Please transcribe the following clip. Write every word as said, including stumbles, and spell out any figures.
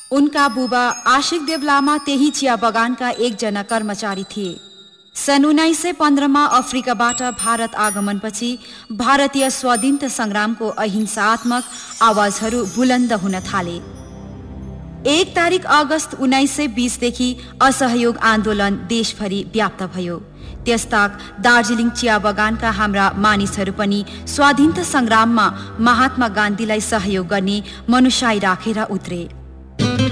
उनका बुबा आशिक देव लामा त्यही चिया बगानका एकजना कर्मचारी थिए। सन् उन्नाइस सय पन्ध्रमा अफ्रिकाबाट भारत आगमनपछि भारतीय स्वाधीनता संग्रामको अहिंसात्मक आवाजहरू बुलन्द हुन थाले। एक तारिक अगस्त उन्नाइस सय बीसदेखि असहयोग आन्दोलन देशभरि व्याप्त भयो। त्यसताक दार्जिलिङ चिया बगानका हाम्रा मानिसहरू पनि स्वाधीनता संग्राममा महात्मा गान्धीलाई सहयोग गर्ने मनुष्य राखेर उत्रे।